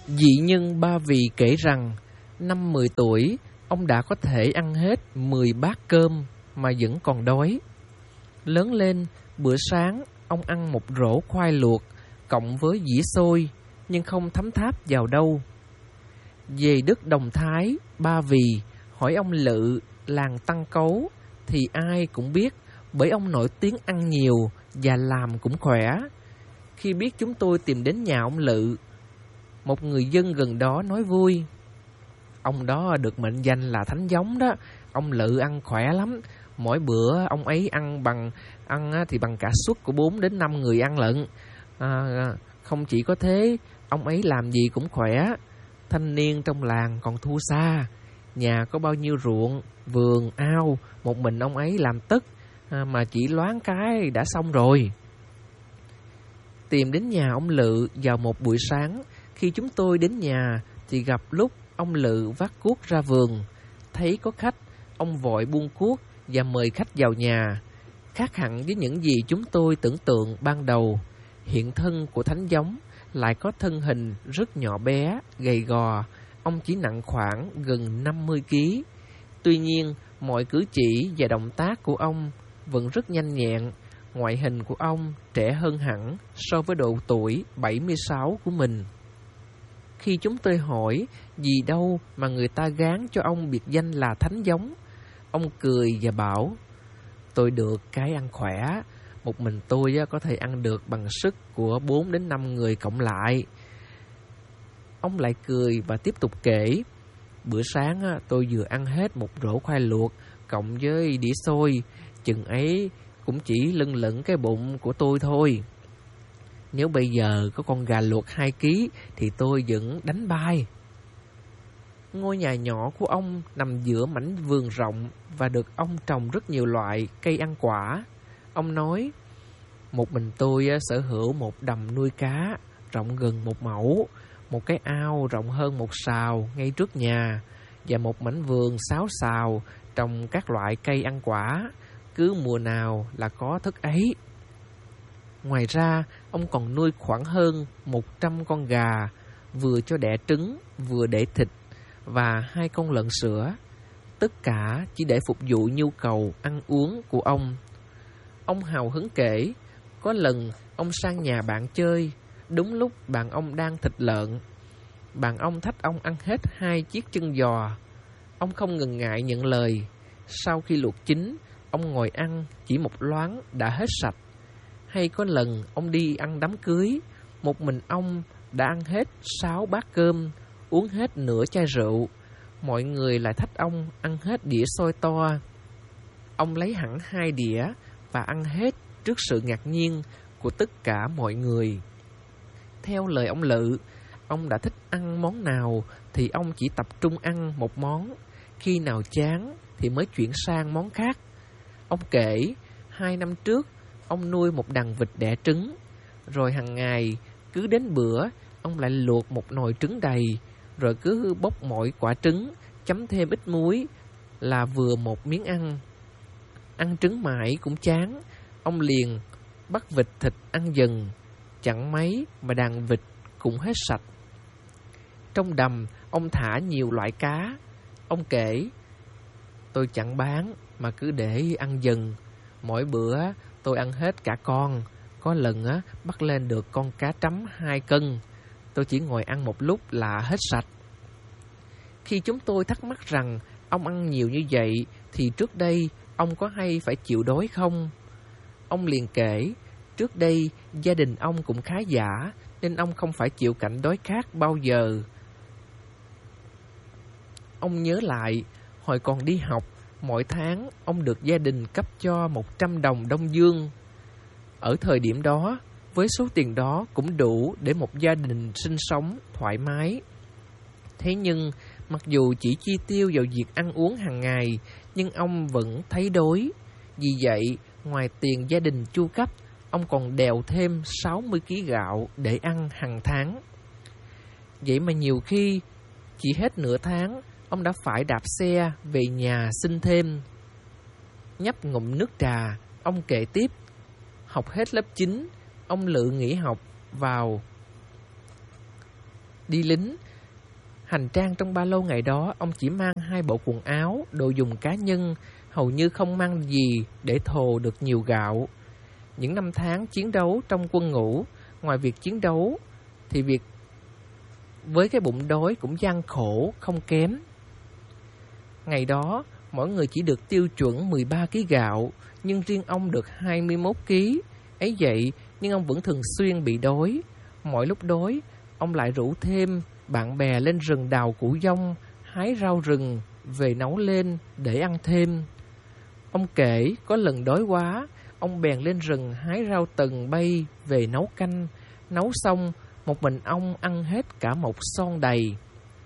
Dị nhân Ba Vì kể rằng, năm 10 tuổi, ông đã có thể ăn hết 10 bát cơm mà vẫn còn đói. Lớn lên, bữa sáng, ông ăn một rổ khoai luộc cộng với dĩa xôi, nhưng không thấm tháp vào đâu. Về đất Đồng Thái, Ba Vì hỏi ông Lự, làng Tăng Cấu, thì ai cũng biết, bởi ông nổi tiếng ăn nhiều và làm cũng khỏe. Khi biết chúng tôi tìm đến nhà ông Lự, một người dân gần đó nói vui: ông đó được mệnh danh là thánh giống đó, ông Lự ăn khỏe lắm. Mỗi bữa ông ấy ăn thì bằng cả suất của 4 đến 5 người ăn lận. Không chỉ có thế, ông ấy làm gì cũng khỏe. Thanh niên trong làng còn thua xa. Nhà có bao nhiêu ruộng, vườn, ao, một mình ông ấy làm tất, mà chỉ loáng cái đã xong rồi. Tìm đến nhà ông Lự vào một buổi sáng. Khi chúng tôi đến nhà thì gặp lúc ông Lự vác cuốc ra vườn. Thấy có khách, ông vội buông cuốc và mời khách vào nhà. Khác hẳn với những gì chúng tôi tưởng tượng ban đầu. Hiện thân của thánh giống lại có thân hình rất nhỏ bé, gầy gò. Ông chỉ nặng khoảng gần 50 kg. Tuy nhiên, mọi cử chỉ và động tác của ông vẫn rất nhanh nhẹn. Ngoại hình của ông trẻ hơn hẳn so với độ tuổi 76 của mình. Khi chúng tôi hỏi gì đâu mà người ta gán cho ông biệt danh là thánh giống, ông cười và bảo: tôi được cái ăn khỏe. Một mình tôi có thể ăn được bằng sức của 4 đến 5 người cộng lại. Ông lại cười và tiếp tục kể: bữa sáng tôi vừa ăn hết một rổ khoai luộc cộng với đĩa xôi. Chừng ấy cũng chỉ lưng lửng cái bụng của tôi thôi. Nếu bây giờ có con gà luộc 2 kg thì tôi vẫn đánh bay. Ngôi nhà nhỏ của ông nằm giữa mảnh vườn rộng và được ông trồng rất nhiều loại cây ăn quả. Ông nói: một mình tôi sở hữu một đầm nuôi cá rộng gần 1 mẫu, một cái ao rộng hơn 1 sào ngay trước nhà, và một mảnh vườn 6 sào trồng các loại cây ăn quả. Cứ mùa nào là có thức ấy. Ngoài ra, ông còn nuôi khoảng hơn 100 con gà, vừa cho đẻ trứng, vừa để thịt, và 2 con lợn sữa. Tất cả chỉ để phục vụ nhu cầu ăn uống của ông. Ông hào hứng kể, có lần ông sang nhà bạn chơi, đúng lúc bạn ông đang thịt lợn. Bạn ông thách ông ăn hết 2 chiếc chân giò. Ông không ngần ngại nhận lời. Sau khi luộc chín, ông ngồi ăn chỉ một loáng đã hết sạch. Hay có lần ông đi ăn đám cưới, một mình ông đã ăn hết 6 bát cơm, uống hết nửa chai rượu. Mọi người lại thách ông ăn hết đĩa xôi to. Ông lấy hẳn 2 đĩa và ăn hết trước sự ngạc nhiên của tất cả mọi người. Theo lời ông Lự, ông đã thích ăn món nào thì ông chỉ tập trung ăn một món. Khi nào chán thì mới chuyển sang món khác. Ông kể, 2 năm trước, ông nuôi một đàn vịt đẻ trứng. Rồi hàng ngày, cứ đến bữa, ông lại luộc một nồi trứng đầy. Rồi cứ bóc mỗi quả trứng, chấm thêm ít muối là vừa một miếng ăn. Ăn trứng mãi cũng chán, ông liền bắt vịt thịt ăn dần. Chẳng mấy mà đàn vịt cũng hết sạch. Trong đầm, ông thả nhiều loại cá. Ông kể, tôi chẳng bán mà cứ để ăn dần. Mỗi bữa tôi ăn hết cả con. Có lần bắt lên được con cá trắm 2 cân. Tôi chỉ ngồi ăn một lúc là hết sạch. Khi chúng tôi thắc mắc rằng ông ăn nhiều như vậy thì trước đây ông có hay phải chịu đói không? Ông liền kể, trước đây gia đình ông cũng khá giả nên ông không phải chịu cảnh đói khát bao giờ. Ông nhớ lại, hồi còn đi học, mỗi tháng ông được gia đình cấp cho 100 đồng Đông Dương. Ở thời điểm đó, với số tiền đó cũng đủ để một gia đình sinh sống thoải mái. Thế nhưng, mặc dù chỉ chi tiêu vào việc ăn uống hàng ngày, nhưng ông vẫn thấy đói. Vì vậy, ngoài tiền gia đình chu cấp, ông còn đèo thêm 60 kg gạo để ăn hàng tháng. Vậy mà nhiều khi, chỉ hết nửa tháng, ông đã phải đạp xe về nhà xin thêm. Nhấp ngụm nước trà, ông kể tiếp, học hết lớp 9, ông Lự nghỉ học vào đi lính. Hành trang trong ba lô ngày đó, ông chỉ mang 2 bộ quần áo, đồ dùng cá nhân, hầu như không mang gì để thồ được nhiều gạo. Những năm tháng chiến đấu trong quân ngũ, ngoài việc chiến đấu, thì việc với cái bụng đói cũng gian khổ không kém. Ngày đó, mỗi người chỉ được tiêu chuẩn 13 kg gạo, nhưng riêng ông được 21 kg. Ấy vậy, nhưng ông vẫn thường xuyên bị đói. Mỗi lúc đói, ông lại rủ thêm bạn bè lên rừng đào củ dông, hái rau rừng, về nấu lên để ăn thêm. Ông kể có lần đói quá, ông bèn lên rừng hái rau tần bay về nấu canh. Nấu xong, một mình ông ăn hết cả một son đầy.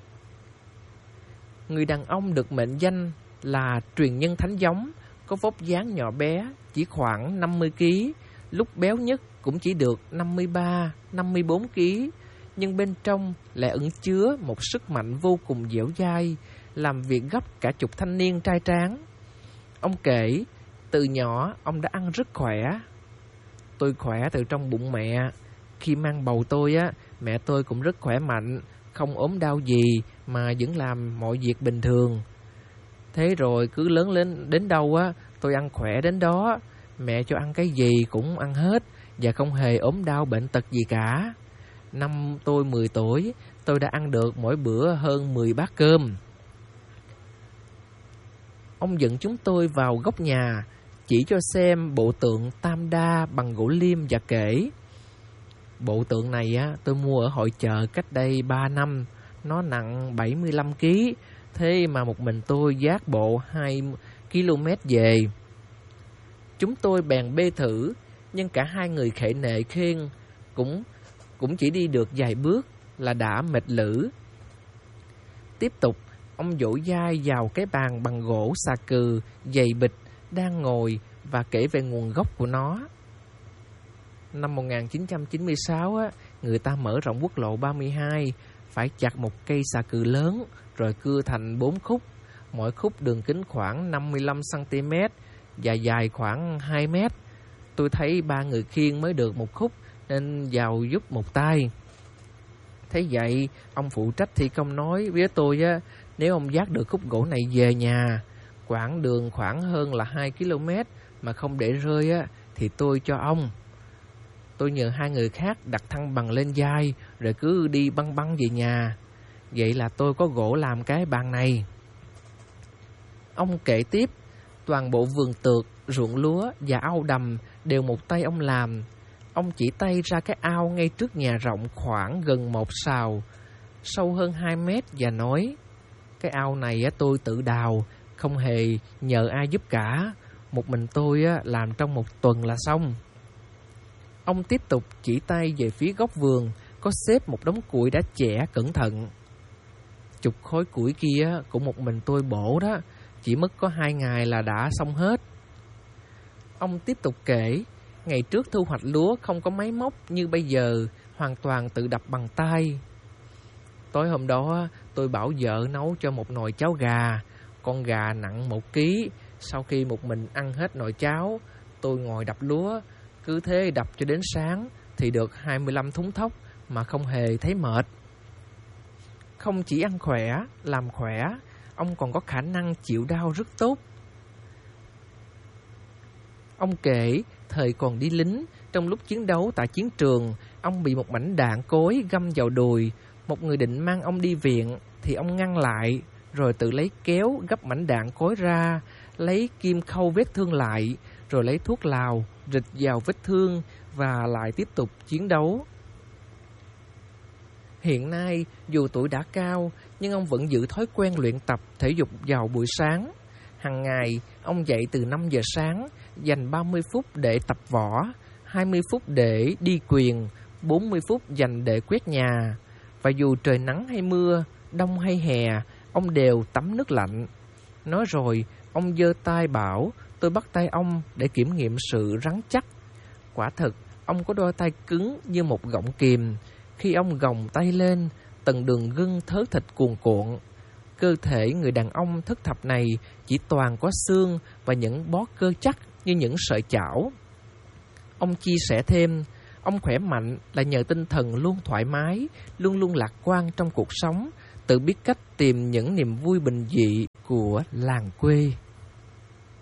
Người đàn ông được mệnh danh là truyền nhân thánh giống, có vóc dáng nhỏ bé, chỉ khoảng 50 kg, lúc béo nhất cũng chỉ được 53, 54 kg, nhưng bên trong lại ẩn chứa một sức mạnh vô cùng dẻo dai, làm việc gấp cả chục thanh niên trai tráng. Ông kể, từ nhỏ ông đã ăn rất khỏe. Tôi khỏe từ trong bụng mẹ. Khi mang bầu tôi mẹ tôi cũng rất khỏe mạnh, không ốm đau gì mà vẫn làm mọi việc bình thường. Thế rồi cứ lớn lên đến đâu tôi ăn khỏe đến đó. Mẹ cho ăn cái gì cũng ăn hết và không hề ốm đau bệnh tật gì cả. Năm tôi 10 tuổi, tôi đã ăn được mỗi bữa hơn 10 bát cơm. Ông dẫn chúng tôi vào góc nhà, chỉ cho xem bộ tượng Tam Đa bằng gỗ liêm và kể: bộ tượng này tôi mua ở hội chợ cách đây 3 năm, nó nặng 75 kg, thế mà một mình tôi vác bộ 2 km về. Chúng tôi bèn bê thử, nhưng cả hai người khệ nệ khen cũng chỉ đi được vài bước là đã mệt lử. Tiếp tục, ông vỗ vai vào cái bàn bằng gỗ xà cừ dày bịch đang ngồi và kể về nguồn gốc của nó. Năm 1996 người ta mở rộng quốc lộ 32, phải chặt một cây xà cừ lớn rồi cưa thành 4 khúc, mỗi khúc đường kính khoảng 55 cm và dài khoảng 2 m. Tôi thấy 3 người khiêng mới được một khúc nên vào giúp một tay. Thế vậy, ông phụ trách thi công nói với tôi nếu ông vác được khúc gỗ này về nhà, quãng đường khoảng hơn là 2 km mà không để rơi thì tôi cho ông. Tôi nhờ 2 người khác đặt thăng bằng lên vai rồi cứ đi băng băng về nhà. Vậy là tôi có gỗ làm cái bàn này. Ông kể tiếp, toàn bộ vườn tược, ruộng lúa và ao đầm đều một tay ông làm. Ông chỉ tay ra cái ao ngay trước nhà rộng khoảng gần 1 sào, sâu hơn 2 mét và nói: cái ao này tôi tự đào, không hề nhờ ai giúp cả. Một mình tôi làm trong 1 tuần là xong. Ông tiếp tục chỉ tay về phía góc vườn, có xếp một đống củi đã chẻ cẩn thận. Chục khối củi kia cũng một mình tôi bổ đó, chỉ mất có 2 ngày là đã xong hết. Ông tiếp tục kể, ngày trước thu hoạch lúa không có máy móc như bây giờ, hoàn toàn tự đập bằng tay. Tối hôm đó tôi bảo vợ nấu cho một nồi cháo gà, con gà nặng 1 kg. Sau khi một mình ăn hết nồi cháo, tôi ngồi đập lúa, cứ thế đập cho đến sáng thì được 25 thúng thóc mà không hề thấy mệt. Không chỉ ăn khỏe, làm khỏe, ông còn có khả năng chịu đau rất tốt. Ông kể, thời còn đi lính, trong lúc chiến đấu tại chiến trường, ông bị một mảnh đạn cối găm vào đùi. Một người định mang ông đi viện thì ông ngăn lại, rồi tự lấy kéo gấp mảnh đạn cối ra, lấy kim khâu vết thương lại, rồi lấy thuốc lào rịch vào vết thương và lại tiếp tục chiến đấu. Hiện nay, dù tuổi đã cao, nhưng ông vẫn giữ thói quen luyện tập thể dục vào buổi sáng. Hàng ngày, ông dậy từ 5 giờ sáng, dành 30 phút để tập võ, 20 phút để đi quyền, 40 phút dành để quét nhà. Và dù trời nắng hay mưa, đông hay hè, ông đều tắm nước lạnh. Nói rồi, ông giơ tay bảo tôi bắt tay ông để kiểm nghiệm sự rắn chắc. Quả thực, ông có đôi tay cứng như một gọng kìm. Khi ông gồng tay lên, từng đường gân thớ thịt cuồn cuộn. Cơ thể người đàn ông thất thập này chỉ toàn có xương và những bó cơ chắc như những sợi chảo. Ông chia sẻ thêm, Ông khỏe mạnh là nhờ tinh thần luôn thoải mái, luôn luôn lạc quan trong cuộc sống, tự biết cách tìm những niềm vui bình dị của làng quê.